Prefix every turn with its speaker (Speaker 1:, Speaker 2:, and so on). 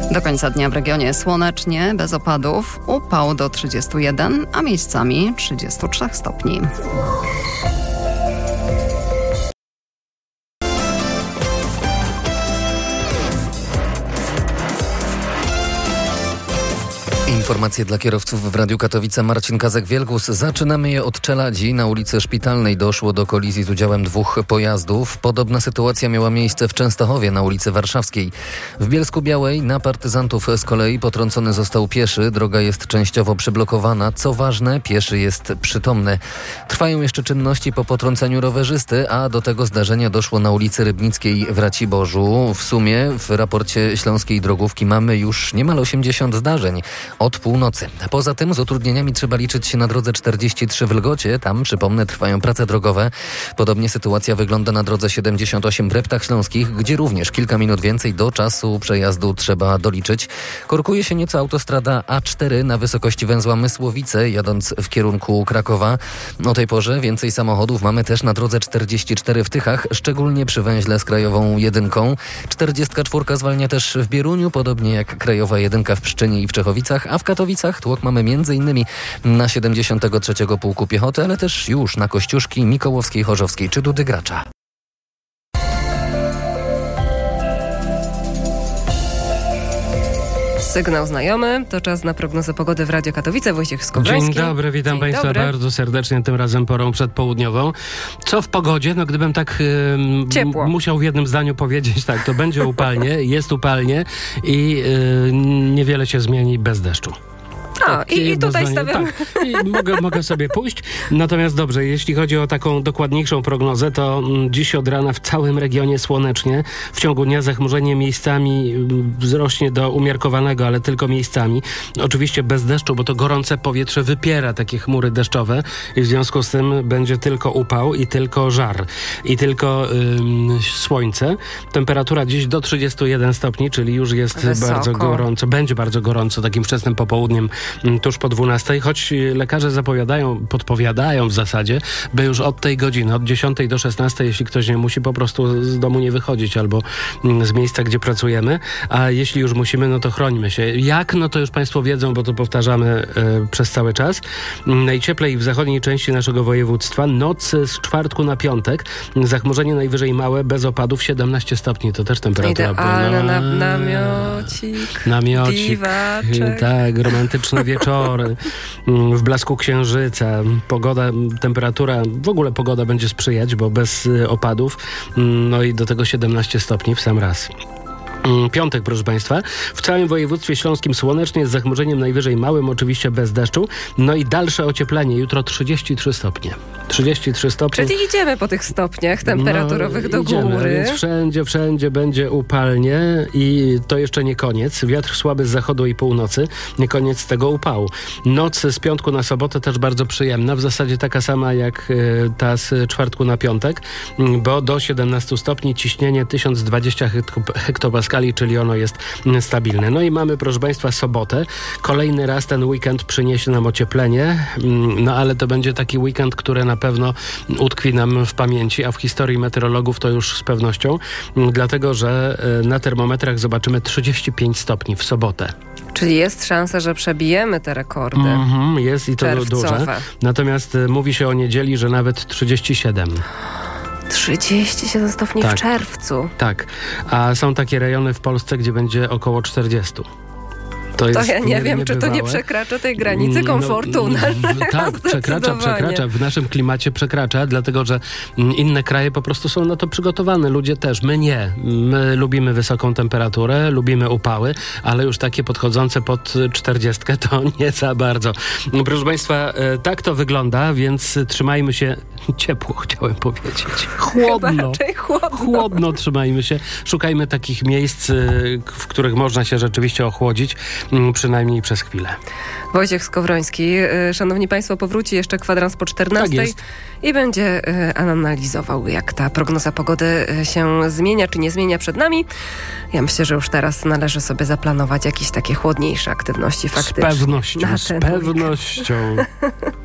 Speaker 1: Do końca dnia w regionie słonecznie, bez opadów, upał do 31, a miejscami 33 stopni.
Speaker 2: Informacje dla kierowców w Radiu Katowice. Marcin Kazek-Wielgus. Zaczynamy je od Czeladzi. Na ulicy Szpitalnej doszło do kolizji z udziałem 2 pojazdów. Podobna sytuacja miała miejsce w Częstochowie na ulicy Warszawskiej. W Bielsku-Białej na partyzantów z kolei potrącony został pieszy. Droga jest częściowo przyblokowana. Co ważne, pieszy jest przytomny. Trwają jeszcze czynności po potrąceniu rowerzysty, a do tego zdarzenia doszło na ulicy Rybnickiej w Raciborzu. W sumie w raporcie Śląskiej Drogówki mamy już niemal 80 zdarzeń od północy. Poza tym z utrudnieniami trzeba liczyć się na drodze 43 w Lgocie. Tam, przypomnę, trwają prace drogowe. Podobnie sytuacja wygląda na drodze 78 w Reptach Śląskich, gdzie również kilka minut więcej do czasu przejazdu trzeba doliczyć. Korkuje się nieco autostrada A4 na wysokości węzła Mysłowice, jadąc w kierunku Krakowa. O tej porze więcej samochodów mamy też na drodze 44 w Tychach, szczególnie przy węźle z Krajową 1. 44 zwalnia też w Bieruniu, podobnie jak Krajowa 1 w Pszczynie i w Czechowicach, a w Katowicach tłok mamy m.in. na 73. Pułku Piechoty, ale też już na Kościuszki, Mikołowskiej, Chorzowskiej czy Dudy Gracza.
Speaker 3: Sygnał znajomy, to czas na prognozę pogody w Radio Katowice. Wojciech Skowroński.
Speaker 4: Dzień dobry, witam Państwa bardzo serdecznie, tym razem porą przedpołudniową. Co w pogodzie? No gdybym tak musiał w jednym zdaniu powiedzieć, tak, to będzie upalnie, jest upalnie i niewiele się zmieni bez deszczu.
Speaker 3: I tutaj stawiam.
Speaker 4: Tak, i mogę sobie pójść. Natomiast dobrze, jeśli chodzi o taką dokładniejszą prognozę, to dziś od rana w całym regionie słonecznie. W ciągu dnia zachmurzenie miejscami wzrośnie do umiarkowanego, ale tylko miejscami. Oczywiście bez deszczu, bo to gorące powietrze wypiera takie chmury deszczowe i w związku z tym będzie tylko upał i tylko żar. I tylko słońce. Temperatura dziś do 31 stopni, czyli już jest bardzo gorąco. Będzie bardzo gorąco takim wczesnym popołudniem tuż po 12, choć lekarze podpowiadają w zasadzie, by już od tej godziny, od 10 do 16, jeśli ktoś nie musi, po prostu z domu nie wychodzić albo z miejsca, gdzie pracujemy, a jeśli już musimy, no to chrońmy się. Jak? No to już Państwo wiedzą, bo to powtarzamy przez cały czas. Najcieplej w zachodniej części naszego województwa, noc z czwartku na piątek, zachmurzenie najwyżej małe, bez opadów, 17 stopni, to też temperatura.
Speaker 3: Idealne namiocik, biwaczek.
Speaker 4: Tak, romantyczne wieczory, w blasku księżyca, temperatura, w ogóle pogoda będzie sprzyjać, bo bez opadów, no i do tego 17 stopni w sam raz. Piątek, proszę Państwa. W całym województwie śląskim słonecznie z zachmurzeniem najwyżej małym, oczywiście bez deszczu. No i dalsze ocieplenie. Jutro 33 stopnie. 33 stopnie.
Speaker 3: Czyli idziemy po tych stopniach temperaturowych do góry.
Speaker 4: Więc wszędzie będzie upalnie i to jeszcze nie koniec. Wiatr słaby z zachodu i północy. Nie koniec tego upału. Noc z piątku na sobotę też bardzo przyjemna. W zasadzie taka sama jak ta z czwartku na piątek, bo do 17 stopni ciśnienie 1020 hektopaskali, czyli ono jest stabilne. No i mamy, proszę Państwa, sobotę. Kolejny raz ten weekend przyniesie nam ocieplenie, no ale to będzie taki weekend, który na pewno utkwi nam w pamięci, a w historii meteorologów to już z pewnością, dlatego że na termometrach zobaczymy 35 stopni w sobotę.
Speaker 3: Czyli jest szansa, że przebijemy te rekordy.
Speaker 4: Jest i to duże. Natomiast mówi się o niedzieli, że nawet 37.
Speaker 3: 37 stopni w czerwcu.
Speaker 4: Tak, a są takie rejony w Polsce, gdzie będzie około 40. To ja nie wiem, czy to nie przekracza tej granicy komfortu. Tak, przekracza. W naszym klimacie przekracza, dlatego że inne kraje po prostu są na to przygotowane. Ludzie też. My nie. My lubimy wysoką temperaturę, lubimy upały, ale już takie podchodzące pod 40 to nie za bardzo. Proszę Państwa, tak to wygląda, więc trzymajmy się ciepło, chciałem powiedzieć. Chłodno trzymajmy się. Szukajmy takich miejsc, w których można się rzeczywiście ochłodzić. Przynajmniej przez chwilę.
Speaker 3: Wojciech Skowroński. Szanowni Państwo, powróci jeszcze kwadrans po 14 i będzie analizował, jak ta prognoza pogody się zmienia, czy nie zmienia przed nami. Ja myślę, że już teraz należy sobie zaplanować jakieś takie chłodniejsze aktywności faktyczne.
Speaker 4: Z pewnością.